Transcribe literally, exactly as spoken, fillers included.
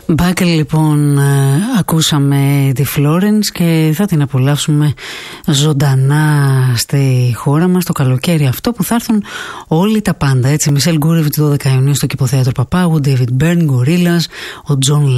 Μπάκελ λοιπόν, ακούσαμε τη Florence και θα την απολαύσουμε ζωντανά στη χώρα μας το καλοκαίρι αυτό που θα έρθουν όλοι τα πάντα, έτσι. Μισελ Γκούρεβιτ δώδεκα Ιουνίου στο Κηποθέατρο Παπάγου, David Byrne, Gorillaz, ο John